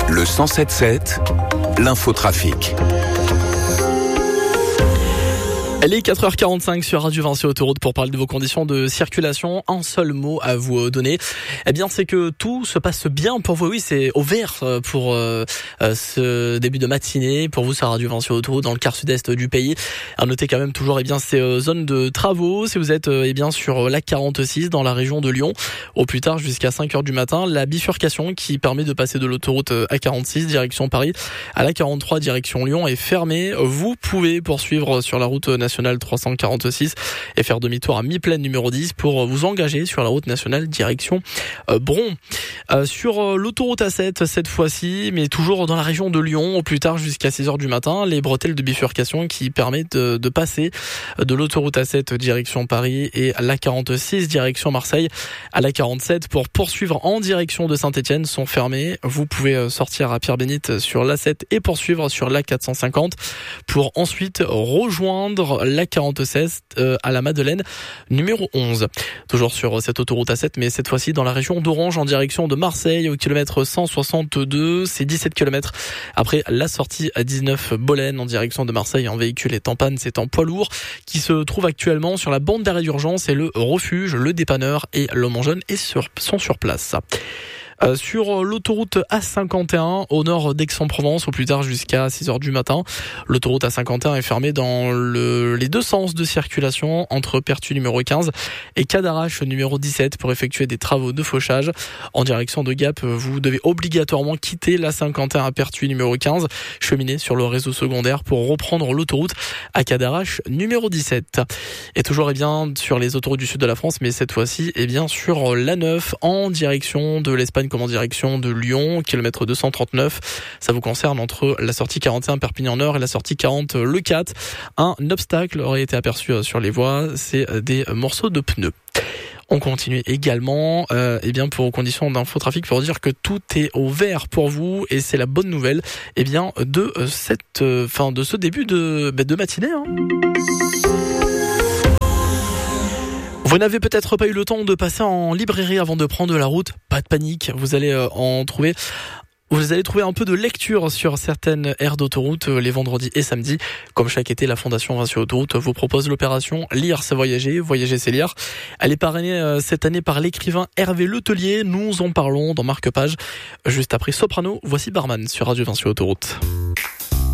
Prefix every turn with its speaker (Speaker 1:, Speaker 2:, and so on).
Speaker 1: Le 107.7, l'infotrafic.
Speaker 2: Elle est 4h45 sur Radio Vinci Autoroute pour parler de vos conditions de circulation. Un seul mot à vous donner. Eh bien, c'est que tout se passe bien pour vous. Oui, c'est au vert pour ce début de matinée. Pour vous, sur Radio Vinci Autoroute dans le quart sud-est du pays. À noter quand même toujours, ces zones de travaux. Si vous êtes, sur la 46 dans la région de Lyon, au plus tard jusqu'à 5h du matin, la bifurcation qui permet de passer de l'autoroute A46 direction Paris à la 43 direction Lyon est fermée. Vous pouvez poursuivre sur la route nationale 346 et faire demi-tour à mi-plaine numéro 10 pour vous engager sur la route nationale direction Bron. Sur l'autoroute A7 cette fois-ci, mais toujours dans la région de Lyon, au plus tard jusqu'à 6h du matin, les bretelles de bifurcation qui permettent de passer de l'autoroute A7 direction Paris et à la 46 direction Marseille à la 47 pour poursuivre en direction de Saint-Etienne sont fermées. Vous pouvez sortir à Pierre-Bénite sur l'A7 et poursuivre sur la 450 pour ensuite rejoindre la 46 à la Madeleine numéro 11. Toujours sur cette autoroute A7, mais cette fois-ci dans la région d'Orange en direction de Marseille au kilomètre 162. C'est 17 km après la sortie à 19 Bolène en direction de Marseille. Un véhicule est en panne, c'est un poids lourd qui se trouve actuellement sur la bande d'arrêt d'urgence et le refuge, le dépanneur et l'homme en jaune sont sur place. Sur l'autoroute A51 au nord d'Aix-en-Provence au plus tard jusqu'à 6h du matin. L'autoroute A51 est fermée dans les deux sens de circulation entre Pertuis numéro 15 et Cadarache numéro 17 pour effectuer des travaux de fauchage. En direction de Gap, vous devez obligatoirement quitter l'A51 à Pertuis numéro 15, cheminer sur le réseau secondaire pour reprendre l'autoroute à Cadarache numéro 17. Et toujours sur les autoroutes du sud de la France, mais cette fois-ci sur l'A9 en direction de l'Espagne comme en direction de Lyon, kilomètre 239. Ça vous concerne entre la sortie 41 Perpignan Nord et la sortie 40 Le 4. Un obstacle aurait été aperçu sur les voies, c'est des morceaux de pneus. On continue également pour vos conditions d'infotrafic pour dire que tout est au vert pour vous et c'est la bonne nouvelle de ce début de matinée. Vous n'avez peut-être pas eu le temps de passer en librairie avant de prendre la route. Pas de panique, vous allez trouver un peu de lecture sur certaines aires d'autoroute les vendredis et samedis. Comme chaque été, la Fondation Vinci Autoroute vous propose l'opération Lire c'est voyager, voyager c'est lire. Elle est parrainée cette année par l'écrivain Hervé Letellier. Nous en parlons dans Marque-Page. Juste après Soprano, voici Barman sur Radio Vinci Autoroute.